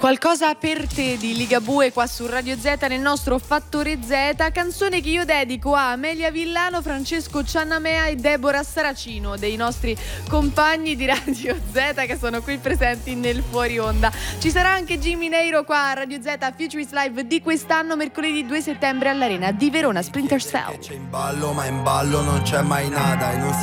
Qualcosa per te di Ligabue qua su Radio Z nel nostro Fattore Z, canzone che io dedico a Amelia Villano, Francesco Ciannamea e Deborah Saracino, dei nostri compagni di Radio Z che sono qui presenti nel fuori onda. Ci sarà anche Jimmy Neiro qua a Radio Z Futurist Live di quest'anno, mercoledì 2 settembre all'Arena di Verona Splinter Cell. C'è in ballo, ma in ballo non c'è mai nada e non